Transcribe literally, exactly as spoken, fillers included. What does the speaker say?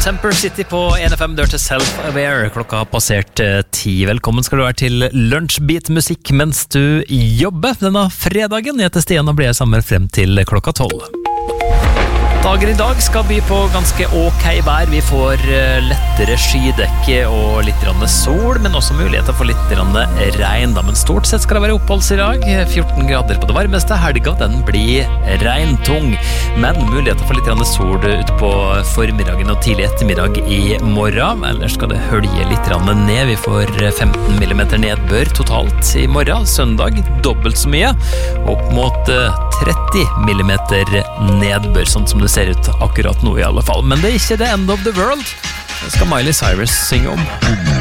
Temper City på en F M, dør til Self-Aware. Klokka har passert ti. Velkommen skal du være til Lunsjbeat-musikk mens du jobber denne fredagen. Jeg heter Stian og blir sammen frem til klokka tolv. Dagen i dag skal by på ganske ok vær. Vi får lettere skydekke og litt grann sol, men også muligheter for litt grann regn. Men stort sett skal det være oppholds i dag. fjorten grader på det varmeste. Helga den blir regntung, men muligheter for litt grann sol ut på formiddagen og tidlig ettermiddag i morgen. Ellers skal det hølje litt grann ned. Vi får femten millimeter nedbør totalt i morgen. Søndag dobbelt så mye. Opp mot tretti millimeter nedbør, sånn som det ser ut akkurat nå i alle fall. Men det er ikke the end of the world. Det skal Miley Cyrus synge om.